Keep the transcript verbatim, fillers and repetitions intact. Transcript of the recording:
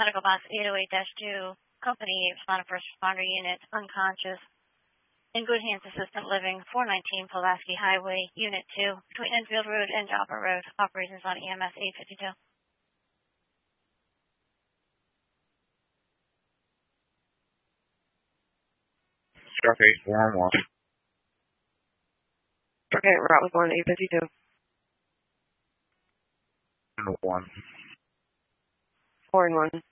Medical Box eight oh eight dash two, Company, responded first responder unit, unconscious, in good hands, assistant living, four nineteen Pulaski Highway, Unit two, between Enfield Road and Joppa Road, operations on E M S eight fifty-two. Truck eight four one. Truck eight, route was one eight fifty-two. One. Four and one.